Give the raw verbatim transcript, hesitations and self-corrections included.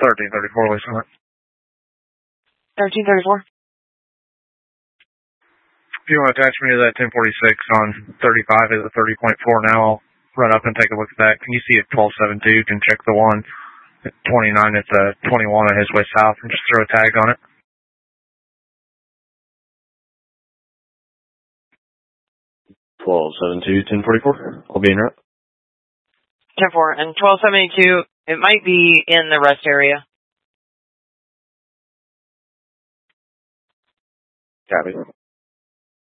thirteen thirty-four, Lisa. thirteen thirty-four. If you want to attach me to that ten forty-six on thirty-five is a thirty point four now, I'll run up and take a look at that. Can you see at twelve seventy-two? You can check the one at twenty-nine at the twenty-one on his way south and just throw a tag on it. twelve seventy-two, ten forty-four. I'll be in route. ten four. And twelve seventy-two, it might be in the rest area. Copy.